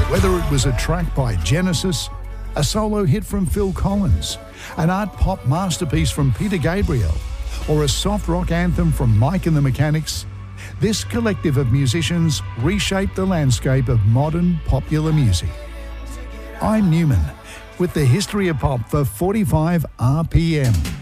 Whether it was a track by Genesis, a solo hit from Phil Collins, an art pop masterpiece from Peter Gabriel, or a soft rock anthem from Mike and the Mechanics, this collective of musicians reshaped the landscape of modern popular music. I'm Newman with the history of pop for 45 RPM.